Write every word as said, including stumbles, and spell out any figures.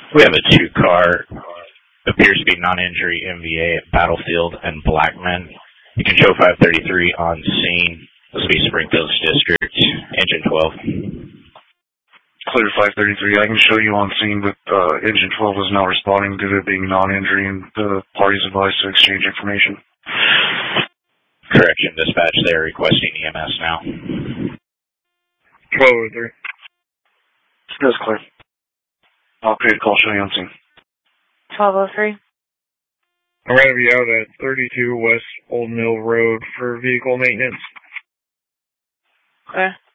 We have a two-car, appears to be non-injury M V A at Battlefield and Blackman. You can show five thirty-three on scene. This will be Springfield's district, engine twelve. Clear five thirty-three. I can show you on scene, but uh, engine twelve is not responding due to being non-injury, and the parties advised to exchange information. Correction, dispatch, they are requesting E M S now. twelve oh three. That's clear. I'll create a call, show you on scene. twelve oh three. I'm going to be out at thirty-two West Old Mill Road for vehicle maintenance. Okay.